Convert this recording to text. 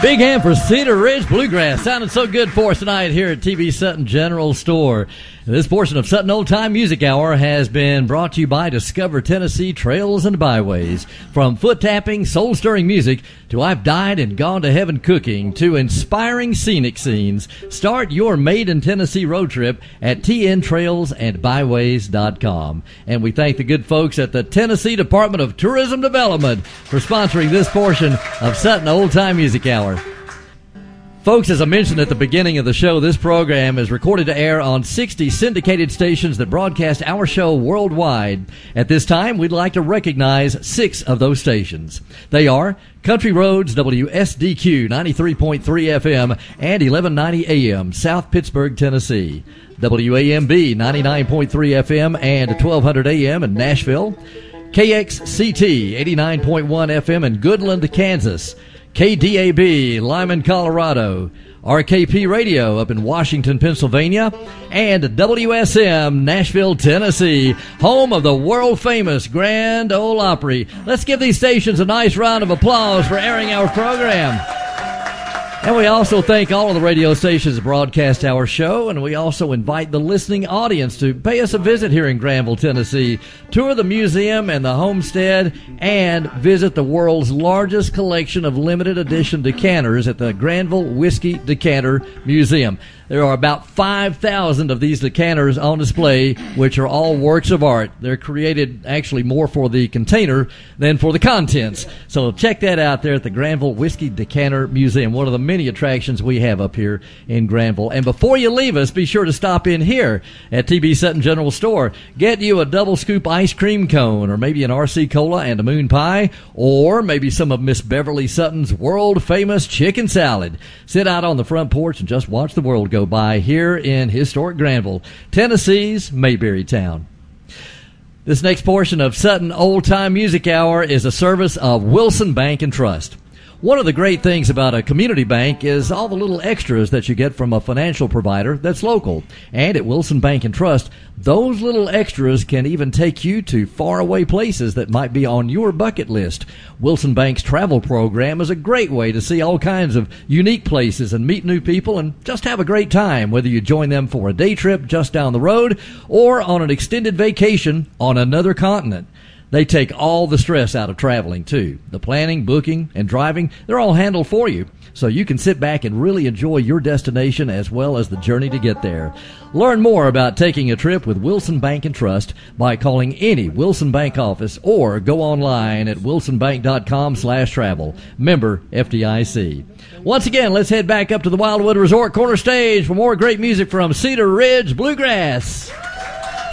Big hand for Cedar Ridge Bluegrass. Sounding so good for us tonight here at TB Sutton General Store. This portion of Sutton Old Time Music Hour has been brought to you by Discover Tennessee Trails and Byways. From foot-tapping, soul-stirring music to I've Died and Gone to Heaven cooking to inspiring scenic scenes, start your Made in Tennessee road trip at tntrailsandbyways.com. And we thank the good folks at the Tennessee Department of Tourism Development for sponsoring this portion of Sutton Old Time Music Hour. Folks, as I mentioned at the beginning of the show, this program is recorded to air on 60 syndicated stations that broadcast our show worldwide. At this time, we'd like to recognize 6 of those stations. They are Country Roads, WSDQ 93.3 FM and 1190 AM, South Pittsburgh, Tennessee. WAMB 99.3 FM and 1200 AM in Nashville. KXCT 89.1 FM in Goodland, Kansas. KDAB, Lyman, Colorado, RKP Radio up in Washington, Pennsylvania, and WSM, Nashville, Tennessee, home of the world-famous Grand Ole Opry. Let's give these stations a nice round of applause for airing our program. And we also thank all of the radio stations that broadcast our show, and we also invite the listening audience to pay us a visit here in Granville, Tennessee, tour the museum and the homestead, and visit the world's largest collection of limited edition decanters at the Granville Whiskey Decanter Museum. There are about 5,000 of these decanters on display, which are all works of art. They're created actually more for the container than for the contents. So check that out there at the Granville Whiskey Decanter Museum, one of the many attractions we have up here in Granville. And before you leave us, be sure to stop in here at TB Sutton General Store. Get you a double scoop ice cream cone, or maybe an RC Cola and a moon pie, or maybe some of Miss Beverly Sutton's world-famous chicken salad. Sit out on the front porch and just watch the world go by here in historic Granville, Tennessee's Mayberry Town. This next portion of Sutton Old Time Music Hour is a service of Wilson Bank and Trust. One of the great things about a community bank is all the little extras that you get from a financial provider that's local. And at Wilson Bank and Trust, those little extras can even take you to faraway places that might be on your bucket list. Wilson Bank's travel program is a great way to see all kinds of unique places and meet new people and just have a great time, whether you join them for a day trip just down the road or on an extended vacation on another continent. They take all the stress out of traveling, too. The planning, booking, and driving, they're all handled for you. So you can sit back and really enjoy your destination as well as the journey to get there. Learn more about taking a trip with Wilson Bank and Trust by calling any Wilson Bank office or go online at wilsonbank.com/travel. Member FDIC. Once again, let's head back up to the Wildwood Resort Corner Stage for more great music from Cedar Ridge Bluegrass.